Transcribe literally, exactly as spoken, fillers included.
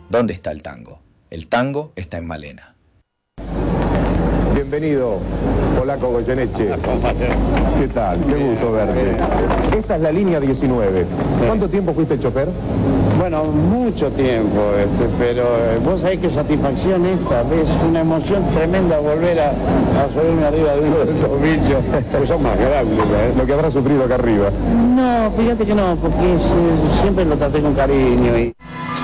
¿Dónde está el tango? El tango está en Malena. Bienvenido, Polaco Goyeneche. ¿Qué tal? Qué gusto verte. Esta es la línea diecinueve. ¿Cuánto tiempo fuiste chofer? Bueno, mucho tiempo, este, pero eh, vos sabés qué satisfacción esta, es una emoción tremenda volver a, a subirme arriba de uno de estos bichos, que son más grandes, ¿eh? Lo que habrá sufrido acá arriba. No, fíjate que no, porque es, eh, siempre lo traté con cariño y...